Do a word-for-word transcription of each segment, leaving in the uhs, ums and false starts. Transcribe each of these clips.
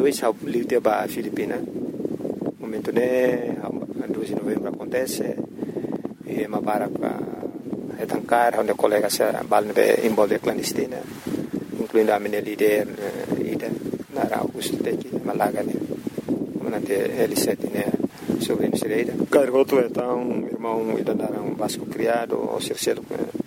dois hau liu dia ba Filipina. Momento ne dois de novembro acontece e mabara para retancar onde colegas bal be envolve clandestina, incluindo a minha líder ida na Augusto Teki Malaga ne. Manante L sete né sobre Misereira. Cargoto então irmão ida na um Vasco criado ou Circelo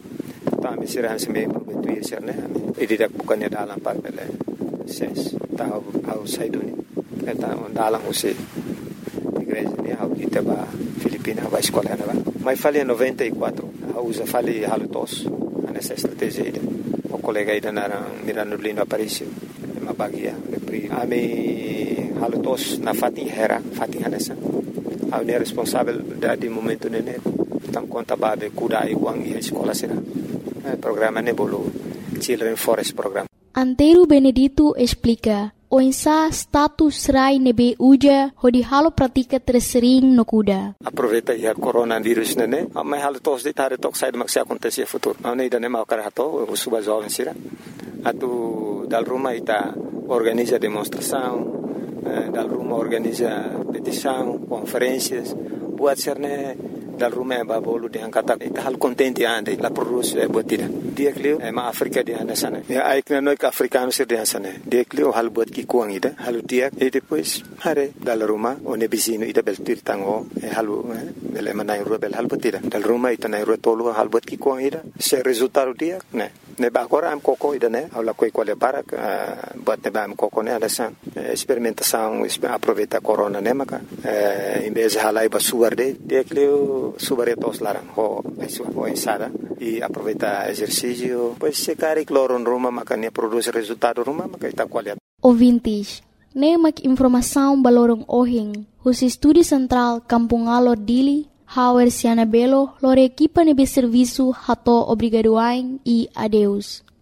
tá me será se me prometer ser né. Ida bukan ya dalam par bele ses tahu au saiduni. Então dalam você igreja ne au ita ba Filipina ba escola na ba. Mas falei em noventa e quatro. Usa falei halutos nessa estratégia ida. O colega ida na Mirano Lino Aparício. Uma bagia de pri. Ami halutos na Fatih Hera, Fatih Hanessa. A unidade responsável de momento nene. Tam conta babe kuda iwang i escola sina. Programa nebolo Children Forest Program. Antero Benedito explica o insa status rai nebe uja hodi halo pratika tersering no kuda. Aproveita ya coronavírus nene, mas halo tos de tare tok sai mak se acontecer futuro. Não ida ne mau karato, o suba jovem sira. Atu dal Roma ita organiza demonstração, dal Roma organiza petição, conferências, buat serne dal Roma ba bolu de angkata ita hal contente ande la produce botida. Dia klio e ma Afrika dia na sana. Ya aikna no ka africano sir dia sana. Dia klio hal bot ki kuang ida, halu dia e depois hare dal Roma o ne bizino ida bel tir tango e halu bel manai rubel hal botida. Dal Roma ita na rotolo hal bot ki kuang ida. Se resultado dia ne ne ba agora am coco ida ne aula coi quale para bot ne ba am coco ne ada san experimentação aproveita corona ne maka em vez de halai ba suarde dia klio subaretos larang ho aisu ho ensada e aproveita exercício pois se cari cloron Roma maka ne produz resultado Roma maka ita qualidade. Ouvintes, ne mak informação balorong ohing hus estúdio central Kampung Alor Dili Hauer Siana Belo lore equipa nebe serviço hato obrigadoain e adeus.